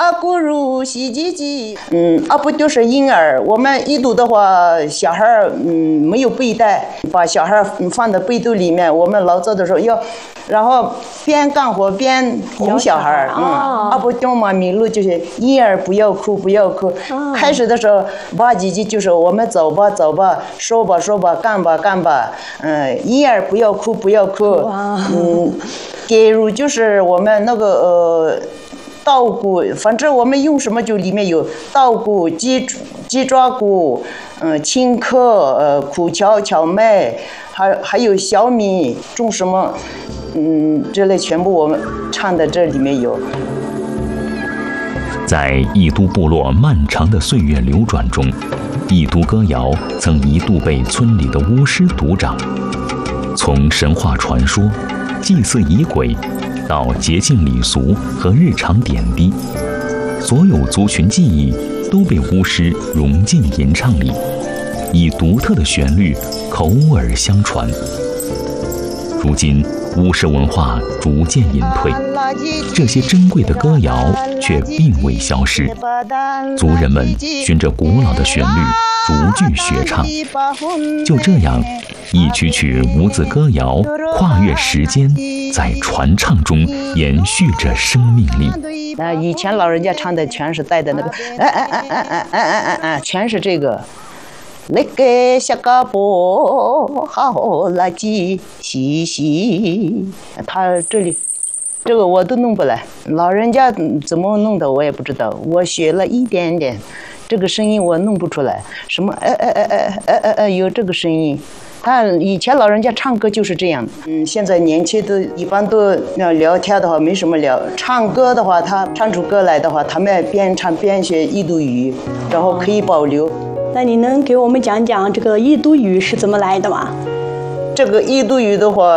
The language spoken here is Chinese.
阿咕噜西叽叽，不就是婴儿？我们一读的话，小孩没有背带，把小孩放在被肚里面。我们劳作的时候要，然后边干活边哄小孩。不中嘛，迷路就是婴儿不要哭不要哭。开始的时候，吧唧唧就是我们走吧走吧，说吧说吧，干吧干吧。婴儿不要哭不要哭。给乳就是我们那个稻谷，反正我们用什么就里面有稻谷、鸡爪谷、青稞、苦荞、荞麦，还有小米，种什么，这类全部我们唱的这里面有。 在义都部落漫长的岁月流转中，义都歌谣曾一度被村里的巫师独掌。从神话传说、祭祀仪轨，到节庆礼俗和日常点滴，所有族群记忆都被巫师融进吟唱里，以独特的旋律口耳相传。如今巫师文化逐渐隐退，这些珍贵的歌谣却并未消失，族人们循着古老的旋律逐句学唱。就这样，一曲曲无字歌谣跨越时间，在传唱中延续着生命力。 以前老人家唱的全是带的那个全是这个。那个小嘎波好垃圾嘻嘻，他这个我都弄不来，老人家怎么弄的我也不知道，我学了一点点，这个声音我弄不出来，什么有这个声音。以前老人家唱歌就是这样，现在年轻都一般都聊天的话没什么聊，唱歌的话他唱出歌来的话，他们边唱边学义都语，然后可以保留。 那你能给我们讲讲这个义都语是怎么来的吗？ 这个义都语的话